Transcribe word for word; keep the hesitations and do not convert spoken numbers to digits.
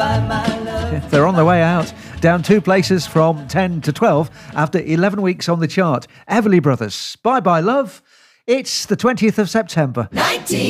Bye-bye, my love. They're on their way out, down two places from ten to twelve after eleven weeks on the chart. Everly Brothers, Bye Bye Love. It's the twentieth of September. nineteen